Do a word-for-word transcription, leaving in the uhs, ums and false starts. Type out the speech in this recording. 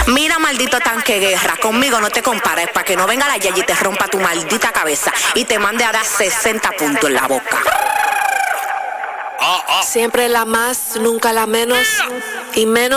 Mira, maldito tanque guerra, conmigo no te compares, para que no venga la Yayi y te rompa tu maldita cabeza y te mande a dar sesenta puntos en la boca. Siempre la más, nunca la menos, y menos